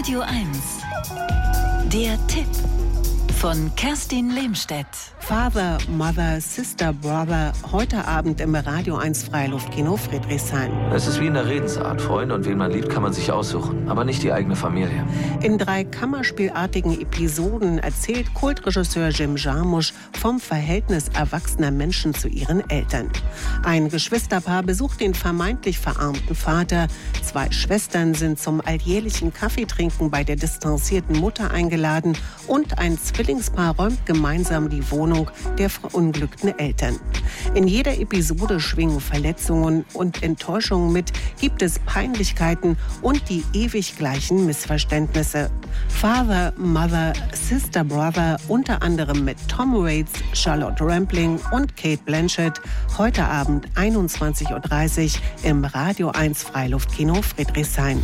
Radio 1. Der Tipp von Kerstin Lehmstedt. Father, Mother, Sister, Brother. Heute Abend im Radio 1 Freiluftkino Friedrichshain. Es ist wie in der Redensart. Freunde und wen man liebt, kann man sich aussuchen. Aber nicht die eigene Familie. In 3 kammerspielartigen Episoden erzählt Kultregisseur Jim Jarmusch vom Verhältnis erwachsener Menschen zu ihren Eltern. Ein Geschwisterpaar besucht den vermeintlich verarmten Vater. 2 Schwestern sind zum alljährlichen Kaffeetrinken bei der distanzierten Mutter eingeladen. Und ein Zwillingspaar räumt gemeinsam die Wohnung der verunglückten Eltern. In jeder Episode schwingen Verletzungen und Enttäuschungen mit, gibt es Peinlichkeiten und die ewig gleichen Missverständnisse. Father, Mother, Sister, Brother, unter anderem mit Tom Waits, Charlotte Rampling und Cate Blanchett, heute Abend 21:30 Uhr im Radio 1 Freiluftkino Friedrichshain.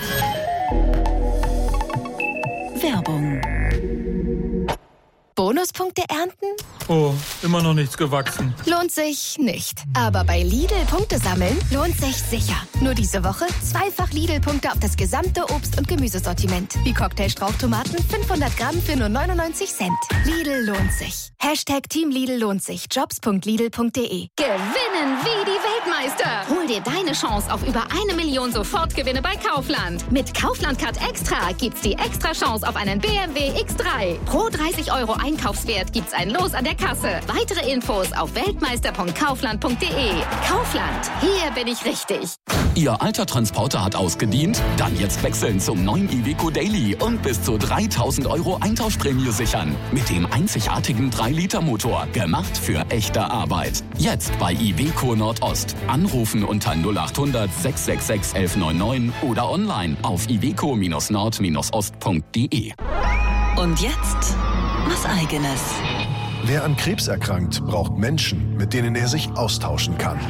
Werbung. Bonuspunkte ernten? Oh, immer noch nichts gewachsen. Lohnt sich nicht. Aber bei Lidl Punkte sammeln lohnt sich sicher. Nur diese Woche 2-fach Lidl-Punkte auf das gesamte Obst- und Gemüsesortiment. Wie Cocktailstrauchtomaten 500 Gramm für nur 99 Cent. Lidl lohnt sich. Team Lidl lohnt sich. Jobs.lidl.de. Gewinnen wie die Weltmeister. Hol dir deine Chance auf über 1 Million Sofortgewinne bei Kaufland. Mit Kaufland Card Extra gibt's die extra Chance auf einen BMW X3. Pro 30 € Einkaufswert gibt's ein Los an der Kasse. Weitere Infos auf weltmeister.kaufland.de. Kaufland, hier bin ich richtig. Ihr alter Transporter hat ausgedient? Dann jetzt wechseln zum neuen Iveco Daily und bis zu 3.000 € Eintauschprämie sichern. Mit dem einzigartigen 3-Liter-Motor. Gemacht für echte Arbeit. Jetzt bei Iveco Nordost. Anrufen unter 0800 666 1199 oder online auf iveco-nord-ost.de. Und jetzt was Eigenes. Wer an Krebs erkrankt, braucht Menschen, mit denen er sich austauschen kann.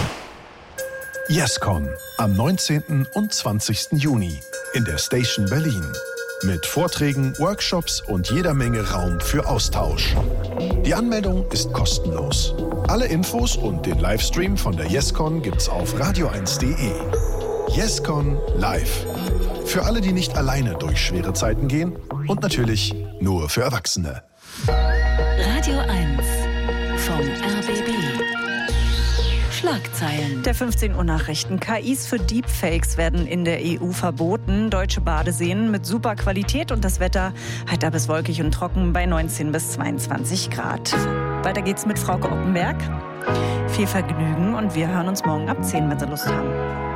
YesCon am 19. und 20. Juni in der Station Berlin. Mit Vorträgen, Workshops und jeder Menge Raum für Austausch. Die Anmeldung ist kostenlos. Alle Infos und den Livestream von der YesCon gibt's auf radio1.de. YesCon live. Für alle, die nicht alleine durch schwere Zeiten gehen und natürlich nur für Erwachsene. Radio 1 vom RBB. Schlagzeilen. Der 15 Uhr Nachrichten. KIs für Deepfakes werden in der EU verboten. Deutsche Badeseen mit super Qualität und das Wetter heiter bis wolkig und trocken bei 19 bis 22 Grad. Weiter geht's mit Frauke Oppenberg. Viel Vergnügen und wir hören uns morgen ab 10, wenn Sie Lust haben.